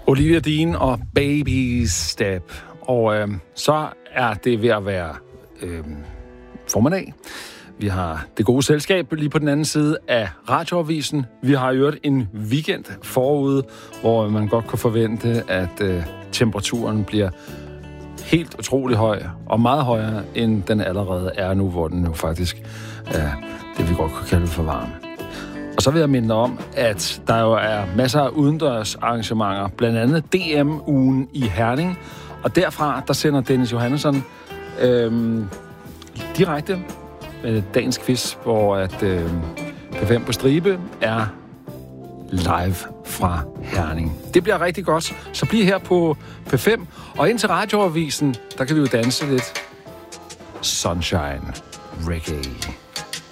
Olivia Dean og Baby Step. Og så er det ved at være formiddag. Vi har det gode selskab lige på den anden side af radioavisen. Vi har jo en weekend forude, hvor man godt kan forvente, at temperaturen bliver helt utrolig høj, og meget højere, end den allerede er nu, hvor den jo faktisk er det, vi godt kan kalde for varm. Og så vil jeg minde om, at der jo er masser af udendørs arrangementer, blandt andet DM-ugen i Herning, og derfra, der sender Dennis Johannesson direkte dagens quiz, hvor at P5 på stribe er live fra Herning. Det bliver rigtig godt. Så bliv her på P5, og ind til radioavisen, der kan vi jo danse lidt Sunshine Reggae.